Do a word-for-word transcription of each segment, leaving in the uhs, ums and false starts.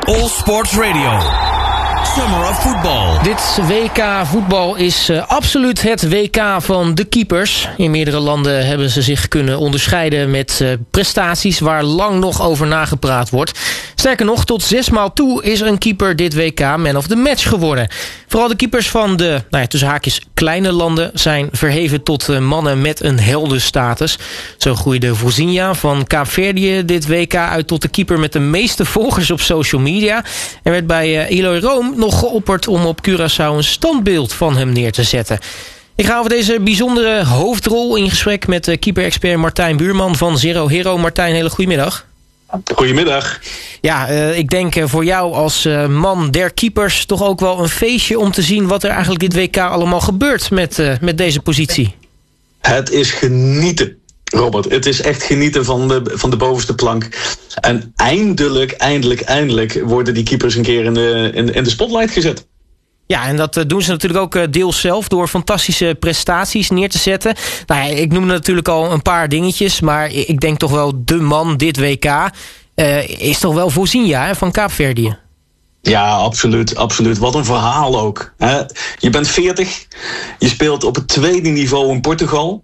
All Sports Radio. Summer of Football. Dit W K voetbal is uh, absoluut het W K van de keepers. In meerdere landen hebben ze zich kunnen onderscheiden met uh, prestaties waar lang nog over nagepraat wordt. Sterker nog, tot zesmaal toe is een keeper dit W K man of the match geworden. Vooral de keepers van de, nou ja, tussen haakjes, kleine landen zijn verheven tot uh, mannen met een heldenstatus. Zo groeide Vozinha van Kaapverdië dit W K uit tot de keeper met de meeste volgers op social media. En werd bij uh, Eloy Room nog geopperd om op Curaçao een standbeeld van hem neer te zetten. Ik ga over deze bijzondere hoofdrol in gesprek met uh, keeper-expert Martijn Buurman van Zero Hero. Martijn, hele goedemiddag. Goedemiddag. Ja, uh, ik denk uh, voor jou als uh, man der keepers toch ook wel een feestje om te zien wat er eigenlijk dit W K allemaal gebeurt met, uh, met deze positie. Het is genieten, Robert. Het is echt genieten van de, van de bovenste plank. En eindelijk, eindelijk, eindelijk worden die keepers een keer in de, in, in de spotlight gezet. Ja, en dat doen ze natuurlijk ook deels zelf door fantastische prestaties neer te zetten. Nou ja, ik noemde natuurlijk al een paar dingetjes, maar ik denk toch wel de man dit W K uh, is toch wel Vozinha, hè, van Kaapverdië. Ja, absoluut, absoluut. Wat een verhaal ook. Hè? Je bent veertig, je speelt op het tweede niveau in Portugal.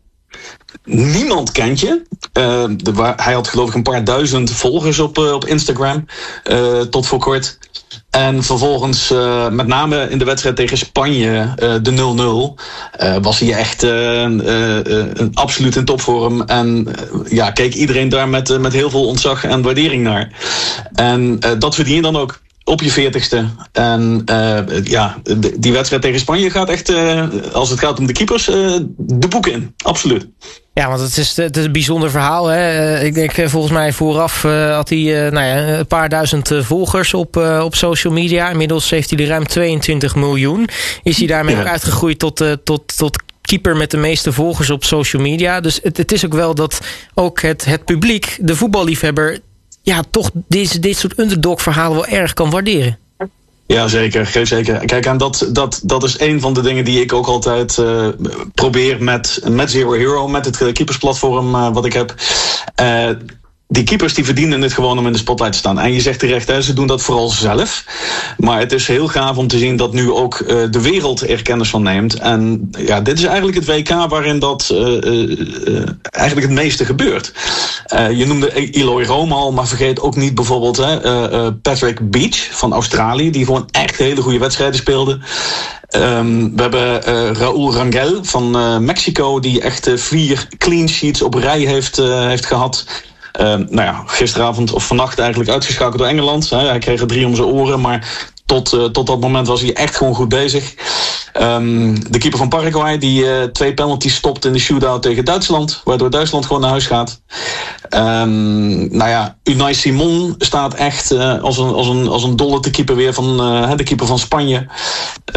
Niemand kent je. Uh, de, waar, hij had geloof ik een paar duizend volgers op, uh, op Instagram, uh, tot voor kort. En vervolgens, uh, met name in de wedstrijd tegen Spanje, uh, de nul nul, uh, was hij echt uh, uh, uh, absoluut in topvorm. En uh, ja, keek iedereen daar met, uh, met heel veel ontzag en waardering naar. En uh, dat verdien je dan ook. Op je veertigste. En uh, ja, die wedstrijd tegen Spanje gaat echt, uh, als het gaat om de keepers, uh, de boeken in. Absoluut. Ja, want het is, het is een bijzonder verhaal. Hè? Ik denk volgens mij vooraf uh, had hij uh, nou ja, een paar duizend uh, volgers op, uh, op social media. Inmiddels heeft hij er ruim tweeëntwintig miljoen. Is hij daarmee ja. ook uitgegroeid tot, uh, tot, tot keeper met de meeste volgers op social media. Dus het, het is ook wel dat ook het, het publiek, de voetballiefhebber, ja, toch dit, dit soort underdog-verhalen wel erg kan waarderen. Ja, zeker. zeker. Kijk, en dat, dat, dat is een van de dingen die ik ook altijd uh, probeer met, met Zero Hero, met het keepersplatform uh, wat ik heb. Uh, Die keepers die verdienen het gewoon om in de spotlight te staan. En je zegt terecht, hè, ze doen dat vooral zelf. Maar het is heel gaaf om te zien dat nu ook uh, de wereld er kennis van neemt. En ja, dit is eigenlijk het W K waarin dat uh, uh, eigenlijk het meeste gebeurt. Uh, je noemde Eloy Room al, maar vergeet ook niet bijvoorbeeld hè, uh, uh, Patrick Beach van Australië, die gewoon echt hele goede wedstrijden speelde. Um, we hebben uh, Raúl Rangel van uh, Mexico, die echt uh, vier clean sheets op rij heeft, uh, heeft gehad. Uh, nou ja, gisteravond of vannacht eigenlijk uitgeschakeld door Engeland. Hè. Hij kreeg er drie om zijn oren, maar tot, uh, tot dat moment was hij echt gewoon goed bezig. Um, de keeper van Paraguay die uh, twee penalties stopt in de shootout tegen Duitsland, waardoor Duitsland gewoon naar huis gaat. Um, nou ja, Unai Simon staat echt uh, als, een, als, een, als een dolle te keeper weer van uh, de keeper van Spanje.